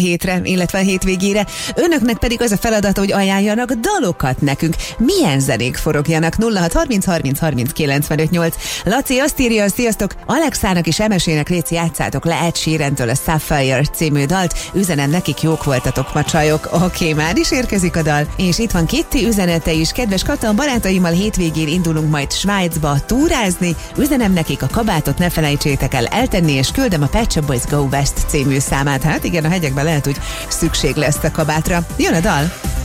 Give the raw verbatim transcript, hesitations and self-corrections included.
hétre, illetve a hétvégére. Önöknek pedig az a feladat, hogy ajánljanak dalokat nekünk. Milyen zenék forogjanak? nulla hat harminc harminc harminc kilencvenöt nyolc. Laci azt írja, sziasztok, Alexának és Emesének léci játszátok le Ed Sheerantől a Sapphire című dalt. Üzenem nekik, jók voltatok, ma csajok. Oké, okay, már is érkezik a dal. És itt van Kitty üzenete is. Kedves Kata, a barátaimmal hétvégén indulunk majd Svájcba túrázni. Üzenem nekik, a kabátot ne felejtsétek el eltenni, és küldöm a Pet Shop Boys Go West című számát. Hát igen, a hegyekben lehet, hogy szükség lesz a kabátra. Jön a dal.